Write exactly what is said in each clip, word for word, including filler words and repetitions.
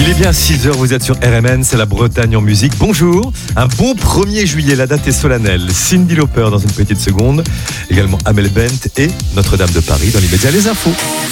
Il est bien six heures, vous êtes sur R M N, c'est la Bretagne en musique. Bonjour, un bon premier juillet, la date est solennelle. Cyndi Lauper dans une petite seconde, également Amel Bent et Notre-Dame de Paris dans l'immédiat les infos.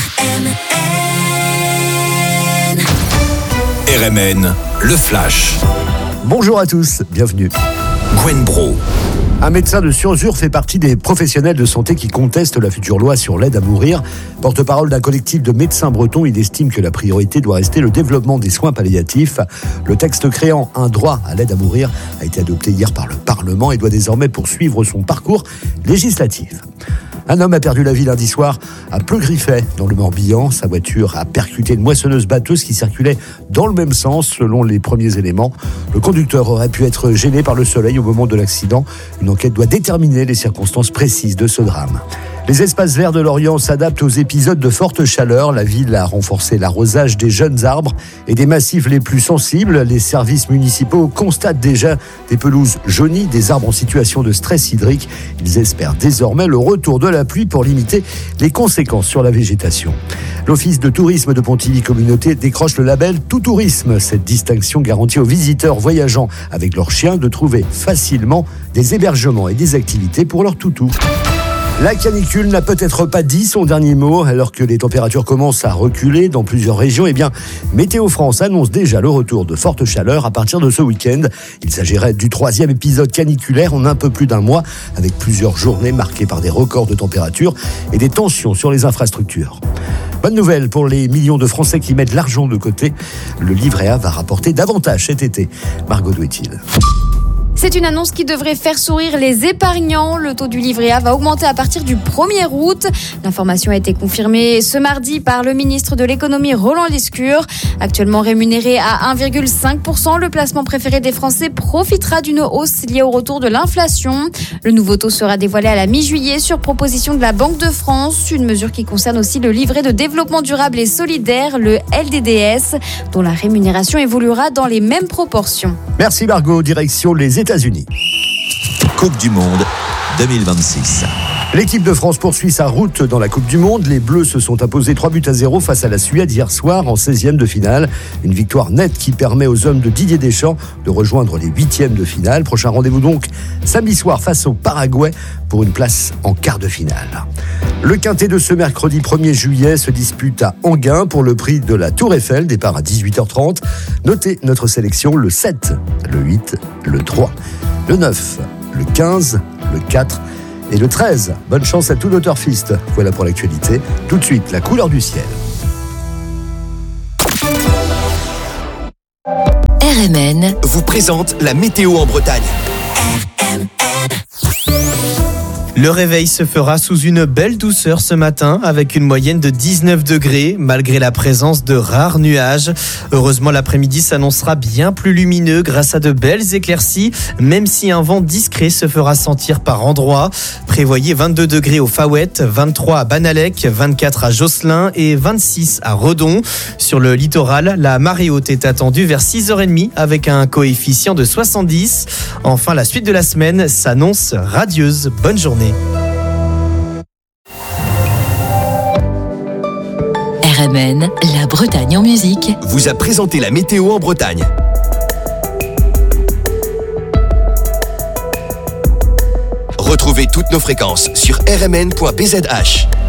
R M N, le flash. Bonjour à tous, bienvenue. Gwen Bro. Un médecin de Surzur fait partie des professionnels de santé qui contestent la future loi sur l'aide à mourir. Porte-parole d'un collectif de médecins bretons, il estime que la priorité doit rester le développement des soins palliatifs. Le texte créant un droit à l'aide à mourir a été adopté hier par le Parlement et doit désormais poursuivre son parcours législatif. Un homme a perdu la vie lundi soir à Pleu-Griffet, dans le Morbihan. Sa voiture a percuté une moissonneuse batteuse qui circulait dans le même sens, selon les premiers éléments. Le conducteur aurait pu être gêné par le soleil au moment de l'accident. Une enquête doit déterminer les circonstances précises de ce drame. Les espaces verts de Lorient s'adaptent aux épisodes de forte chaleur. La ville a renforcé l'arrosage des jeunes arbres et des massifs les plus sensibles. Les services municipaux constatent déjà des pelouses jaunies, des arbres en situation de stress hydrique. Ils espèrent désormais le retour de la pluie pour limiter les conséquences sur la végétation. L'Office de tourisme de Pontivy Communauté décroche le label Tout Tourisme. Cette distinction garantit aux visiteurs voyageant avec leurs chiens de trouver facilement des hébergements et des activités pour leurs toutous. La canicule n'a peut-être pas dit son dernier mot, alors que les températures commencent à reculer dans plusieurs régions. Eh bien, Météo France annonce déjà le retour de fortes chaleurs à partir de ce week-end. Il s'agirait du troisième épisode caniculaire en un peu plus d'un mois, avec plusieurs journées marquées par des records de température et des tensions sur les infrastructures. Bonne nouvelle pour les millions de Français qui mettent l'argent de côté. Le livret A va rapporter davantage cet été. Margot Douet-il. C'est une annonce qui devrait faire sourire les épargnants. Le taux du livret A va augmenter à partir du premier août. L'information a été confirmée ce mardi par le ministre de l'économie Roland Lescure. Actuellement rémunéré à un virgule cinq pour cent, le placement préféré des Français profitera d'une hausse liée au retour de l'inflation. Le nouveau taux sera dévoilé à la mi-juillet sur proposition de la Banque de France. Une mesure qui concerne aussi le livret de développement durable et solidaire, le L D D S, dont la rémunération évoluera dans les mêmes proportions. Merci Margot, direction les États-Unis. Coupe du Monde deux mille vingt-six. L'équipe de France poursuit sa route dans la Coupe du Monde. Les Bleus se sont imposés trois buts à zéro face à la Suède hier soir en seizième de finale. Une victoire nette qui permet aux hommes de Didier Deschamps de rejoindre les huitièmes de finale. Prochain rendez-vous donc samedi soir face au Paraguay pour une place en quart de finale. Le quintet de ce mercredi premier juillet se dispute à Enghien pour le prix de la Tour Eiffel, départ à dix-huit heures trente. Notez notre sélection, le sept, le huit, le trois, le neuf, le quinze, le quatre et le treize. Bonne chance à tout nos turfistes. Voilà pour l'actualité. Tout de suite, la couleur du ciel. R M N vous présente la météo en Bretagne. Le réveil se fera sous une belle douceur ce matin avec une moyenne de dix-neuf degrés malgré la présence de rares nuages. Heureusement, l'après-midi s'annoncera bien plus lumineux grâce à de belles éclaircies, même si un vent discret se fera sentir par endroits. Prévoyez vingt-deux degrés au Faouette, vingt-trois à Banalec, vingt-quatre à Josselin et vingt-six à Redon. Sur le littoral, la marée haute est attendue vers six heures trente avec un coefficient de soixante-dix. Enfin, la suite de la semaine s'annonce radieuse. Bonne journée. R M N, la Bretagne en musique, vous a présenté la météo en Bretagne. Retrouvez toutes nos fréquences sur r m n point b z h.